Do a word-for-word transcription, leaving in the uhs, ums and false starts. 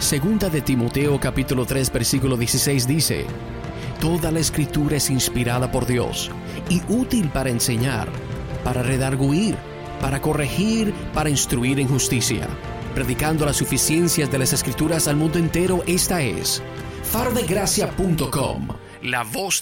Segunda de Timoteo capítulo tres versículo dieciséis dice: Toda la escritura es inspirada por Dios y útil para enseñar, para redarguir, para corregir, para instruir en justicia, predicando las suficiencias de las escrituras al mundo entero. Esta es faro de gracia punto com, la voz de